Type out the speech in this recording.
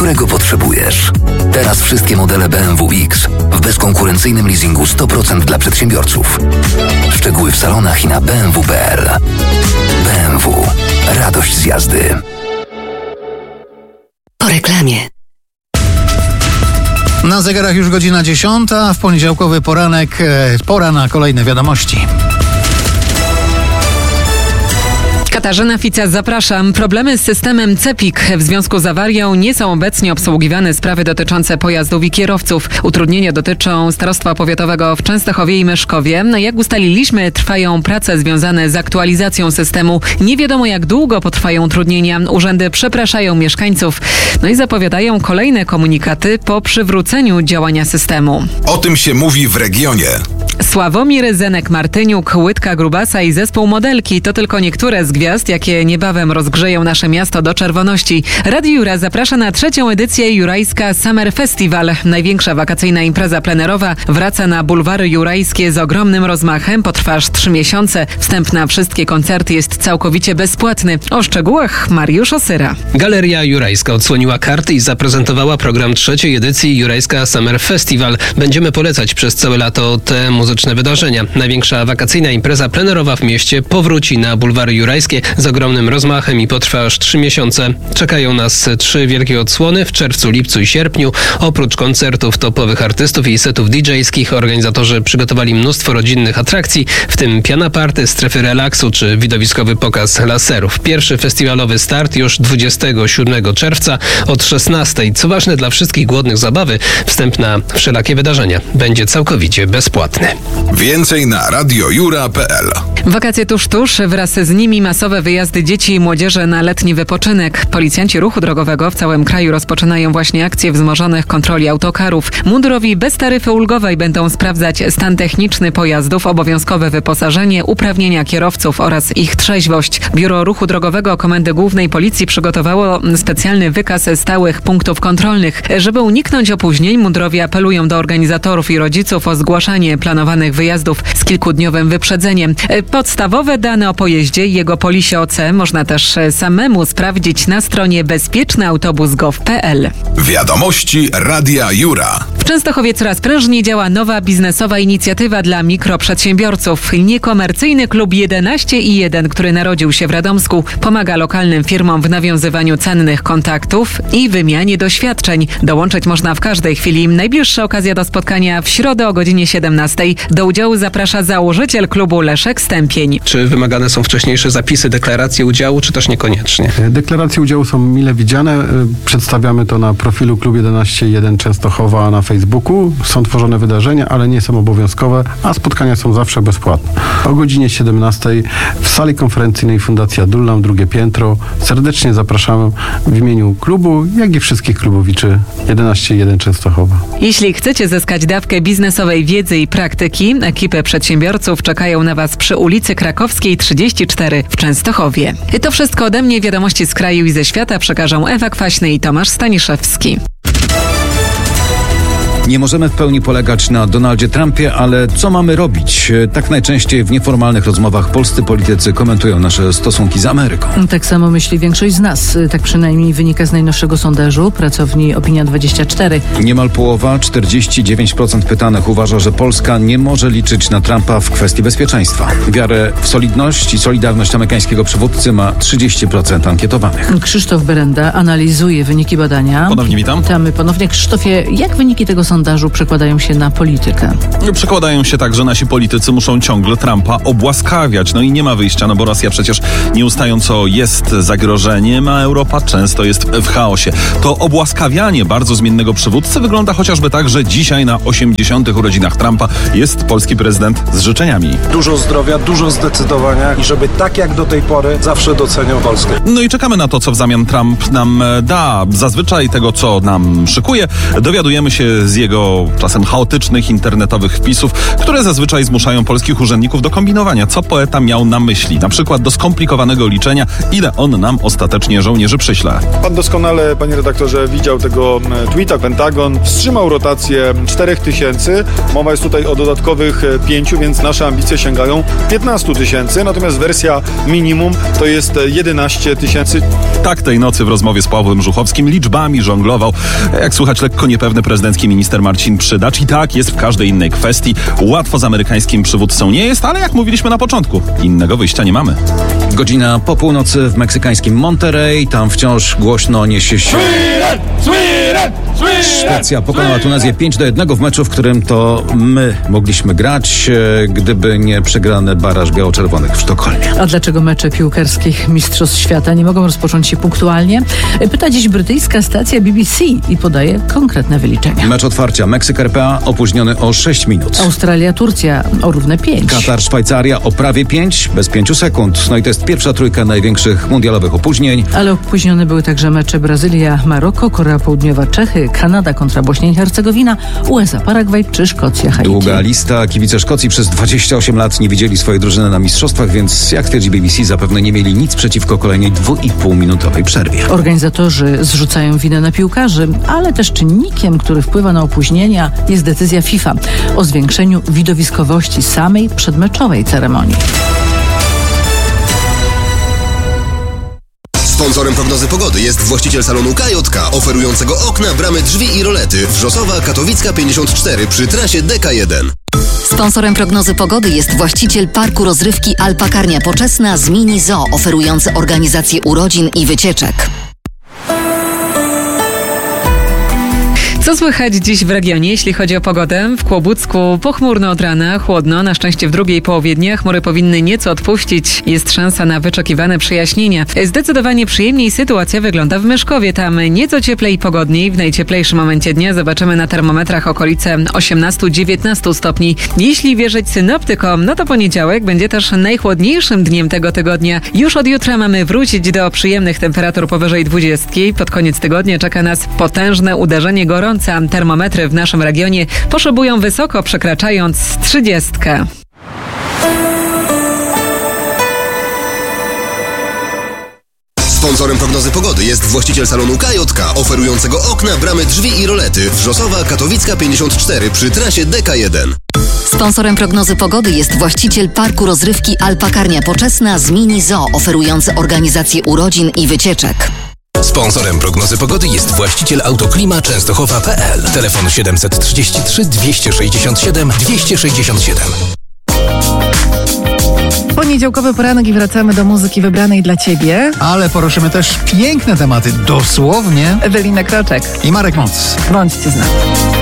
którego potrzebujesz. Teraz wszystkie modele BMW X w bezkonkurencyjnym leasingu 100% dla przedsiębiorców. Szczegóły w salonach i na bmw.pl. BMW. Radość z jazdy. Po reklamie. Na zegarach już godzina 10, w poniedziałkowy poranek pora na kolejne wiadomości. Katarzyna Fica, zapraszam. Problemy z systemem CEPiK w związku z awarią nie są obecnie obsługiwane sprawy dotyczące pojazdów i kierowców. Utrudnienia dotyczą Starostwa Powiatowego w Częstochowie i Myszkowie. Jak ustaliliśmy, trwają prace związane z aktualizacją systemu. Nie wiadomo, jak długo potrwają utrudnienia. Urzędy przepraszają mieszkańców. I zapowiadają kolejne komunikaty po przywróceniu działania systemu. O tym się mówi w regionie. Sławomir Zenek-Martyniuk, Łydka Grubasa i zespół Modelki to tylko niektóre z gwiazd, jakie niebawem rozgrzeją nasze miasto do czerwoności. Radio Jura zaprasza na 3. edycję Jurajska Summer Festival. Największa wakacyjna impreza plenerowa wraca na bulwary jurajskie z ogromnym rozmachem. Potrwa aż 3 miesiące. Wstęp na wszystkie koncerty jest całkowicie bezpłatny. O szczegółach Mariusz Osyra. Galeria Jurajska odsłoniła karty i zaprezentowała program 3. edycji Jurajska Summer Festival. Będziemy polecać przez całe lato te muzyczne wydarzenia. Największa wakacyjna impreza plenerowa w mieście powróci na bulwary jurajskie z ogromnym rozmachem i potrwa aż 3 miesiące. Czekają nas 3 wielkie odsłony w czerwcu, lipcu i sierpniu. Oprócz koncertów topowych artystów i setów DJ-skich organizatorzy przygotowali mnóstwo rodzinnych atrakcji, w tym piana party, strefy relaksu czy widowiskowy pokaz laserów. Pierwszy festiwalowy start już 27 czerwca od 16. Co ważne dla wszystkich głodnych zabawy, wstęp na wszelakie wydarzenia będzie całkowicie bezpłatny. Więcej na radiojura.pl. Wakacje tuż, wraz z nimi masowe wyjazdy dzieci i młodzieży na letni wypoczynek. Policjanci ruchu drogowego w całym kraju rozpoczynają właśnie akcję wzmożonych kontroli autokarów. Mundurowi bez taryfy ulgowej będą sprawdzać stan techniczny pojazdów, obowiązkowe wyposażenie, uprawnienia kierowców oraz ich trzeźwość. Biuro Ruchu Drogowego Komendy Głównej Policji przygotowało specjalny wykaz stałych punktów kontrolnych. Żeby uniknąć opóźnień, mundurowi apelują do organizatorów i rodziców o zgłaszanie planowanych wyjazdów z kilkudniowym wyprzedzeniem. Podstawowe dane o pojeździe i jego polisie OC można też samemu sprawdzić na stronie bezpiecznyautobus.gov.pl. Wiadomości Radia Jura. W Częstochowie coraz prężniej działa nowa biznesowa inicjatywa dla mikroprzedsiębiorców. Niekomercyjny klub 11+1, który narodził się w Radomsku, pomaga lokalnym firmom w nawiązywaniu cennych kontaktów i wymianie doświadczeń. Dołączyć można w każdej chwili. Najbliższa okazja do spotkania w środę o godzinie 17. Do udziału zaprasza założyciel klubu Leszek Stępień. Czy wymagane są wcześniejsze zapisy, deklaracje udziału, czy też niekoniecznie? Deklaracje udziału są mile widziane. Przedstawiamy to na profilu Klub 11.1 Częstochowa na Facebooku. Są tworzone wydarzenia, ale nie są obowiązkowe, a spotkania są zawsze bezpłatne. O godzinie 17 w sali konferencyjnej Fundacja Dullam, 2. piętro. Serdecznie zapraszamy w imieniu klubu, jak i wszystkich klubowiczy 11.1 Częstochowa. Jeśli chcecie zyskać dawkę biznesowej wiedzy i praktyki, ekipy przedsiębiorców czekają na Was przy ulicy Krakowskiej 34 w Częstochowie. To wszystko ode mnie. Wiadomości z kraju i ze świata przekażą Ewa Kwaśny i Tomasz Staniszewski. Nie możemy w pełni polegać na Donaldzie Trumpie, ale co mamy robić? Tak najczęściej w nieformalnych rozmowach polscy politycy komentują nasze stosunki z Ameryką. Tak samo myśli większość z nas. Tak przynajmniej wynika z najnowszego sondażu pracowni Opinia24. Niemal połowa, 49% pytanych uważa, że Polska nie może liczyć na Trumpa w kwestii bezpieczeństwa. Wiarę w solidność i solidarność amerykańskiego przywódcy ma 30% ankietowanych. Krzysztof Berenda analizuje wyniki badania. Ponownie witam. Witamy ponownie. Krzysztofie, jak wyniki tego sondażu przekładają się na politykę? Przekładają się tak, że nasi politycy muszą ciągle Trumpa obłaskawiać. I nie ma wyjścia, bo Rosja przecież nieustająco jest zagrożeniem, a Europa często jest w chaosie. To obłaskawianie bardzo zmiennego przywódcy wygląda chociażby tak, że dzisiaj na 80. urodzinach Trumpa jest polski prezydent z życzeniami. Dużo zdrowia, dużo zdecydowania i żeby tak jak do tej pory zawsze doceniał Polskę. I czekamy na to, co w zamian Trump nam da. Zazwyczaj tego, co nam szykuje, dowiadujemy się z jego czasem chaotycznych internetowych wpisów, które zazwyczaj zmuszają polskich urzędników do kombinowania, co poeta miał na myśli. Na przykład do skomplikowanego liczenia, ile on nam ostatecznie żołnierzy przyśle. Pan doskonale, panie redaktorze, widział tego tweeta. Pentagon wstrzymał rotację 4000. Mowa jest tutaj o dodatkowych 5, więc nasze ambicje sięgają 15 000. Natomiast wersja minimum to jest 11 000. Tak tej nocy w rozmowie z Pawłem Żuchowskim liczbami żonglował, jak słuchać, lekko niepewny prezydencki minister Marcin Przydacz. I tak jest w każdej innej kwestii. Łatwo z amerykańskim przywódcą nie jest, ale jak mówiliśmy na początku, innego wyjścia nie mamy. Godzina po północy w meksykańskim Monterrey. Tam wciąż głośno niesie się... Szwecja pokonała Tunezję 5-1 w meczu, w którym to my mogliśmy grać, gdyby nie przegrany baraż biało-czerwonych w Sztokholmie. A dlaczego mecze piłkarskich mistrzostw świata nie mogą rozpocząć się punktualnie? Pyta dziś brytyjska stacja BBC i podaje konkretne wyliczenia. Mecz otwarcia Meksyk-RPA opóźniony o 6 minut. Australia-Turcja o równe 5. Katar-Szwajcaria o prawie 5, bez 5 sekund. No i to jest pierwsza trójka największych mundialowych opóźnień. Ale opóźnione były także mecze Brazylia-Maroko, Korea Południowa, Czechy, Kanada kontra Bośnia i Hercegowina, USA, Paragwaj czy Szkocja, Haiti. Długa lista. Kibice Szkocji przez 28 lat nie widzieli swojej drużyny na mistrzostwach, więc jak twierdzi BBC, zapewne nie mieli nic przeciwko kolejnej 2,5-minutowej przerwie. Organizatorzy zrzucają winę na piłkarzy, ale też czynnikiem, który wpływa na opóźnienia, jest decyzja FIFA o zwiększeniu widowiskowości samej przedmeczowej ceremonii. Sponsorem prognozy pogody jest właściciel salonu KJK, oferującego okna, bramy, drzwi i rolety. Wrzosowa, Katowicka 54 przy trasie DK1. Sponsorem prognozy pogody jest właściciel parku rozrywki Alpakarnia Poczesna z Mini Zoo, oferujący organizację urodzin i wycieczek. Co słychać dziś w regionie, jeśli chodzi o pogodę? W Kłobucku pochmurno od rana, chłodno. Na szczęście w drugiej połowie dnia chmury powinny nieco odpuścić. Jest szansa na wyczekiwane przejaśnienia. Zdecydowanie przyjemniej sytuacja wygląda w Myszkowie. Tam nieco cieplej i pogodniej. W najcieplejszym momencie dnia zobaczymy na termometrach okolice 18-19 stopni. Jeśli wierzyć synoptykom, no to poniedziałek będzie też najchłodniejszym dniem tego tygodnia. Już od jutra mamy wrócić do przyjemnych temperatur powyżej 20. Pod koniec tygodnia czeka nas potężne uderzenie gorąca. Termometry w naszym regionie poszybują wysoko, przekraczając 30. Sponsorem prognozy pogody jest właściciel salonu KJK, oferującego okna, bramy, drzwi i rolety. Wrzosowa, Katowicka 54 przy trasie DK1. Sponsorem prognozy pogody jest właściciel parku rozrywki Alpakarnia Poczesna z Mini Zoo, oferujący organizację urodzin i wycieczek. Sponsorem prognozy pogody jest właściciel Autoklima Częstochowa.pl. Telefon 733 267 267. Poniedziałkowy poranek i wracamy do muzyki wybranej dla Ciebie. Ale poruszymy też piękne tematy, dosłownie. Ewelina Kroczek i Marek Moc. Bądźcie z nami.